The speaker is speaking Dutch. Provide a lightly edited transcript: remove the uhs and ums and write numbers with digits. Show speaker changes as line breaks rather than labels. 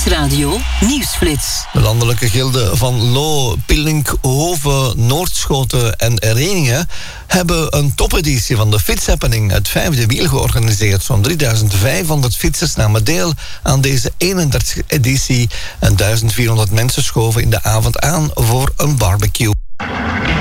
Nieuwsradio Nieuwsflits.
De landelijke gilden van Loo, Pillinkhoven, Noordschoten en Reningen hebben een topeditie van de Fietshappening, het 5e wiel, georganiseerd. Zo'n 3500 fietsers namen deel aan deze 31e editie en 1400 mensen schoven in de avond aan voor een barbecue.